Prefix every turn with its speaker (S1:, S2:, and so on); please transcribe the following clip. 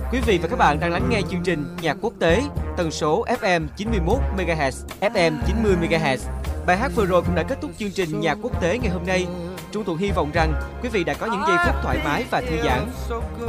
S1: Quý vị và các bạn đang lắng nghe chương trình Nhạc Quốc tế, tần số FM 91 MHz, FM 90 MHz. Bài hát vừa rồi cũng đã kết thúc chương trình Nhạc Quốc tế ngày hôm nay. Trung Thuận hy vọng rằng quý vị đã có những giây phút thoải mái và thư giãn.